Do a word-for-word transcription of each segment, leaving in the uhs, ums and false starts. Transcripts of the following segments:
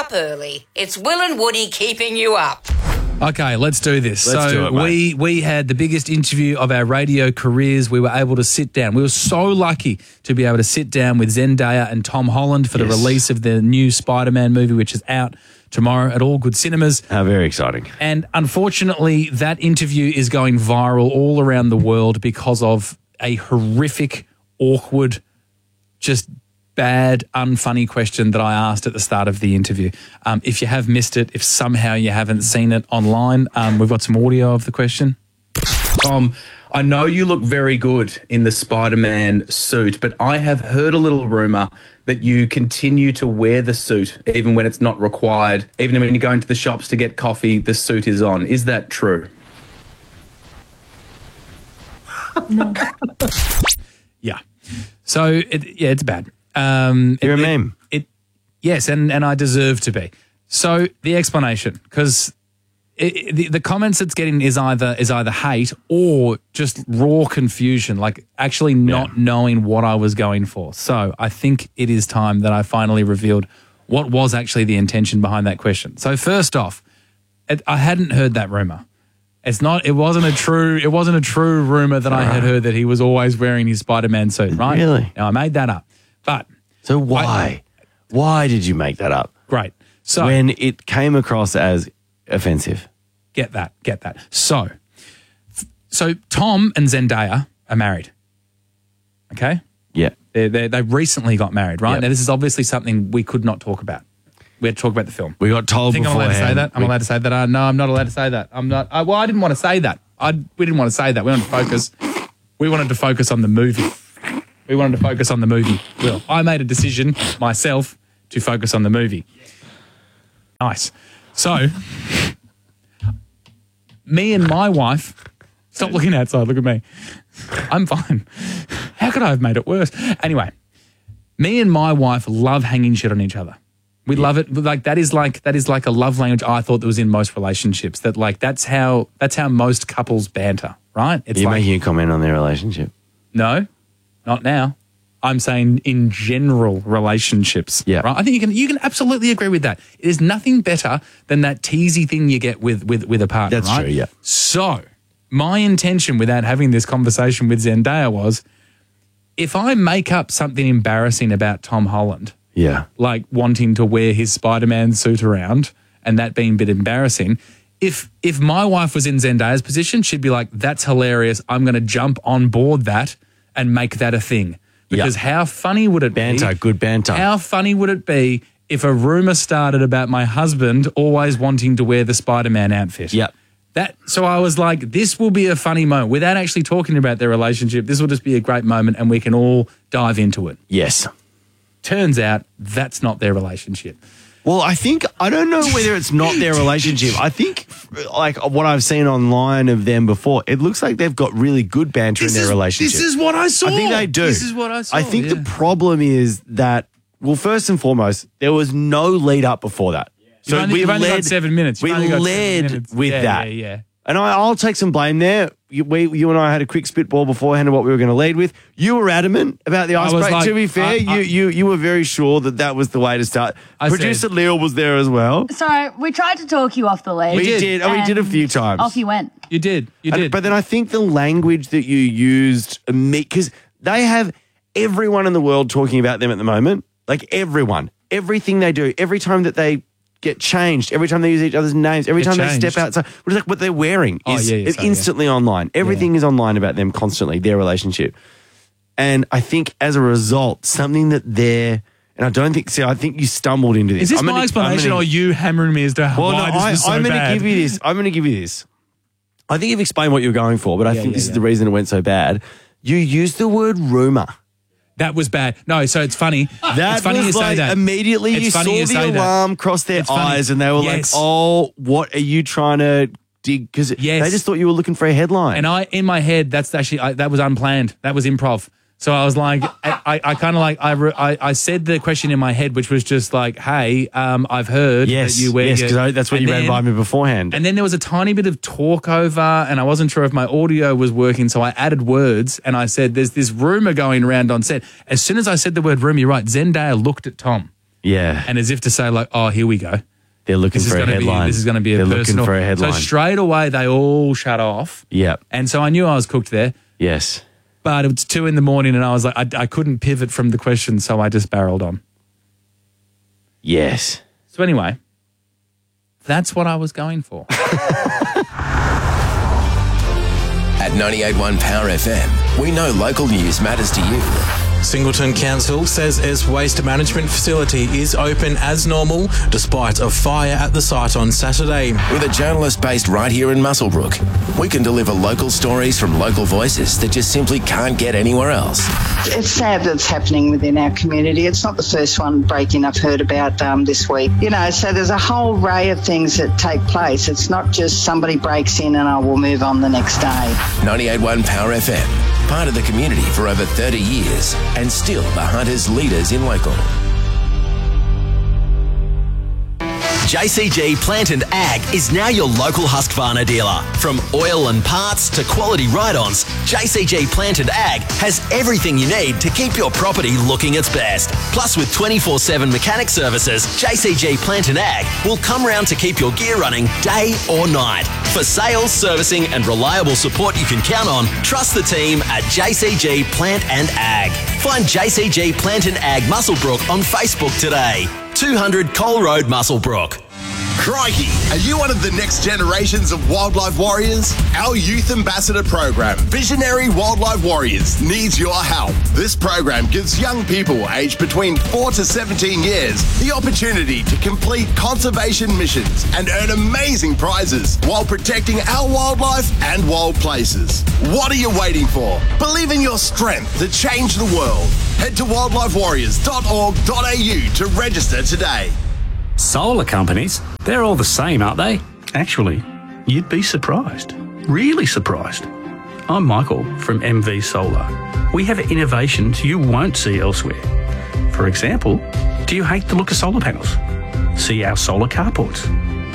up early. It's Will and Woody keeping you up. Okay, let's do this. Let's so do it, mate. we we had the biggest interview of our radio careers. We were able to sit down. We were so lucky to be able to sit down with Zendaya and Tom Holland for the Yes. release of the new Spider-Man movie, which is out tomorrow at all good cinemas. How very exciting. And unfortunately, that interview is going viral all around the world because of a horrific, awkward, just bad, unfunny question that I asked at the start of the interview. Um, if you have missed it, if somehow you haven't seen it online, um, we've got some audio of the question. Tom, I know you look very good in the Spider-Man suit, but I have heard a little rumour that you continue to wear the suit even when it's not required. Even when you go into the shops to get coffee, the suit is on. Is that true? Yeah. So, it, yeah, it's bad. Um, You're it, a meme. It, it, yes, and, and I deserve to be. So the explanation, because the, the comments it's getting is either is either hate or just raw confusion, like actually not Yeah. knowing what I was going for. So I think it is time that I finally revealed what was actually the intention behind that question. So first off, it, I hadn't heard that rumor. It's not. It wasn't a true. It wasn't a true rumor that I had heard that he was always wearing his Spider-Man suit. Right? Really? Now I made that up. But So why? why did you make that up? great. So When it came across as offensive. get that. Get that. So, so Tom and Zendaya are married. Okay, Yeah. they they they recently got married. Right Yep. now, this is obviously something we could not talk about. We had to talk about the film. We got told I think I'm allowed beforehand. to say that. I'm We- allowed to say that. Uh, no, I'm not allowed to say that. I'm not. Uh, well, I didn't want to say that. I we didn't want to say that. We wanted to focus. We wanted to focus on the movie. We wanted to focus on the movie. Will, I made a decision myself to focus on the movie. Nice. So, me and my wife. Stop looking outside. Look at me. I'm fine. How could I have made it worse? Anyway, me and my wife love hanging shit on each other. We love it. Like that is like that is like a love language I thought that was in most relationships. That like that's how that's how most couples banter, right? It's You're like making a comment on their relationship. no, not now. I'm saying in general relationships. Yeah. Right. I think you can you can absolutely agree with that. There's nothing better than that teasy thing you get with with with a partner. That's right? true, yeah. So my intention without having this conversation with Zendaya was, if I make up something embarrassing about Tom Holland, Yeah. like wanting to wear his Spider-Man suit around and that being a bit embarrassing. If if my wife was in Zendaya's position, she'd be like, that's hilarious. I'm going to jump on board that and make that a thing. Because Yep. how funny would it Banter, be? good banter. How funny would it be if a rumor started about my husband always wanting to wear the Spider-Man outfit? Yep. That so I was like, this will be a funny moment. Without actually talking about their relationship, this will just be a great moment and we can all dive into it. Yes. Turns out that's not their relationship. Well, I think, I don't know whether it's not their relationship. I think, like, what I've seen online of them before, it looks like they've got really good banter in their relationship. This is what I saw. I think they do. This is what I saw. I think yeah. the problem is that, well, first and foremost, there was no lead up before that. You've only- you've only got seven minutes. You've We only got seven led minutes. with Yeah, that. yeah, yeah. And I, I'll take some blame there. You, we, you and I had a quick spitball beforehand of what we were going to lead with. You were adamant about the I was icebreaker. like- to be fair, I- I- you, you you were very sure that that was the way to start. I Producer said- Leo was there as well. So we tried to talk you off the lead. We did. did. Oh, we did a and few times. Off you went. You did. You And- did. But then I think the language that you used, because they have everyone in the world talking about them at the moment, like everyone, everything they do, every time that they get changed, every time they use each other's names, every Get time they changed. step outside, what, is like what they're wearing Oh, is, yeah, yeah, is sorry, yeah. instantly online. Everything is online about them constantly, their relationship. And I think as a result, something that they're, and I don't think, see, I think you stumbled into this. is this I'm my gonna- I'm explanation gonna- or you hammering me as to well, why no, this I, was so I'm going to bad? give you this. I'm going to give you this. I think you've explained what you're going for, but I Yeah, think yeah, this yeah. is the reason it went so bad. You used the word rumor. That was bad. No, so it's funny. That it's funny was you say like that. immediately It's you funny saw you the say that. alarm cross their It's funny. eyes and they were Yes. like, oh, what are you trying to dig? Because Yes. they just thought you were looking for a headline. And I, in my head, that's actually I, that was unplanned. That was improv. So I was like, I, I, I kind of like I, re, I, I said the question in my head, which was just like, "Hey, um, I've heard yes, that you wear yes, your-" because that's what And you ran then- by me beforehand. And then there was a tiny bit of talk over, and I wasn't sure if my audio was working, so I added words, and I said, "There's this rumor going around on set." As soon as I said the word rumor, you're right. Zendaya looked at Tom, Yeah. and as if to say, like, oh, here we go. They're looking This is for a going to be headline. this is going to be a They're personal. looking for a headline. So straight away they all shut off. Yep. And so I knew I was cooked there. Yes. But it was two in the morning, and I was like, I, I couldn't pivot from the question, so I just barreled on. Yes. So anyway, that's what I was going for. At ninety-eight point one Power F M, we know local news matters to you. Singleton Council says its waste management facility is open as normal despite a fire at the site on Saturday. With a journalist based right here in Muswellbrook, we can deliver local stories from local voices that just simply can't get anywhere else. It's sad that it's happening within our community. It's not the first one break-in I've heard about um, this week. You know, so there's a whole array of things that take place. It's not just somebody breaks in and I will move on the next day. ninety-eight point one Power F M, part of the community for over thirty years and still the Hunters leaders in local. J C G Plant and Ag is now your local Husqvarna dealer. From oil and parts to quality ride-ons, J C G Plant and Ag has everything you need to keep your property looking its best. Plus, with twenty-four seven mechanic services, J C G Plant and Ag will come round to keep your gear running day or night. For sales, servicing and reliable support you can count on, trust the team at J C G Plant and Ag. Find J C G Plant and Ag Muswellbrook on Facebook today. two hundred Cole Road, Muswellbrook. Crikey, are you one of the next generations of wildlife warriors? Our youth ambassador program, Visionary Wildlife Warriors, needs your help. This program gives young people aged between four to seventeen years the opportunity to complete conservation missions and earn amazing prizes while protecting our wildlife and wild places. What are you waiting for? Believe in your strength to change the world. Head to wildlife warriors dot org dot a u to register today. Solar companies, they're all the same, aren't they? Actually, you'd be surprised. Really surprised. I'm Michael from M V Solar. We have innovations you won't see elsewhere. For example, do you hate the look of solar panels? See our solar carports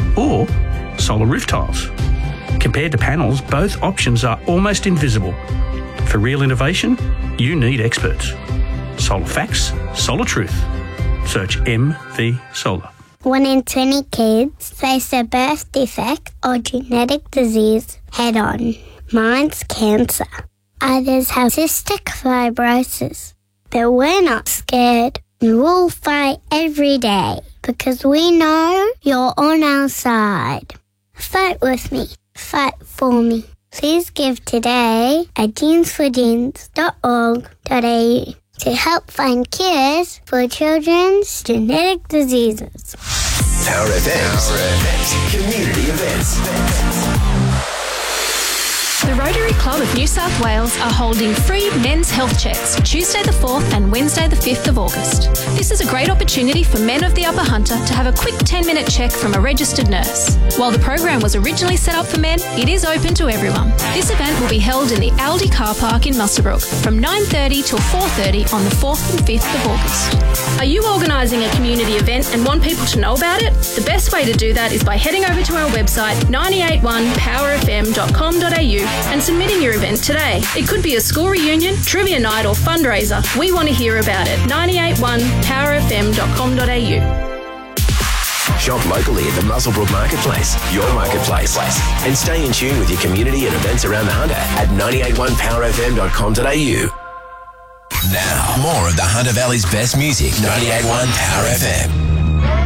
or solar roof tiles. Compared to panels, both options are almost invisible. For real innovation, you need experts. Solar facts, solar truth. Search M V Solar. One in twenty kids face a birth defect or genetic disease head on. Mine's cancer. Others have cystic fibrosis. But we're not scared. We'll fight every day because we know you're on our side. Fight with me. Fight for me. Please give today at genes for genes dot org dot a u to help find cures for children's genetic diseases. Power F M's community events. The Rotary Club of New South Wales are holding free men's health checks Tuesday the fourth and Wednesday the fifth of August. This is a great opportunity for men of the Upper Hunter to have a quick ten minute check from a registered nurse. While the program was originally set up for men, it is open to everyone. This event will be held in the Aldi car park in Muswellbrook from nine thirty till four thirty on the fourth and fifth of August. Are you organising a community event and want people to know about it? The best way to do that is by heading over to our website ninety-eight point one power f m dot com dot a u and submitting your event today. It could be a school reunion, trivia night or fundraiser. We want to hear about it. ninety-eight point one power f m dot com dot a u. Shop locally at the Muswellbrook Marketplace, your marketplace. And stay in tune with your community and events around the Hunter at ninety-eight point one power f m dot com dot a u. Now, more of the Hunter Valley's best music, ninety-eight point one Power F M.